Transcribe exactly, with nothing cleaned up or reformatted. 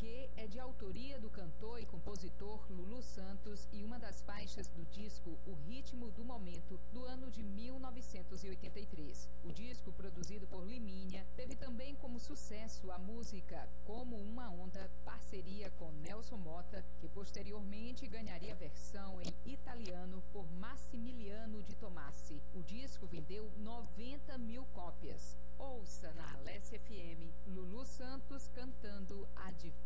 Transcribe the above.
Porquê é de autoria do cantor e compositor Lulu Santos e uma das faixas do disco O Ritmo do Momento, do ano de mil novecentos e oitenta e três. O disco, produzido por Liminha, teve também como sucesso a música Como Uma Onda, parceria com Nelson Motta, que posteriormente ganharia versão em italiano por Massimiliano de Tomassi. O disco vendeu noventa mil cópias. Ouça na Alessia F M, Lulu Santos cantando A Difícil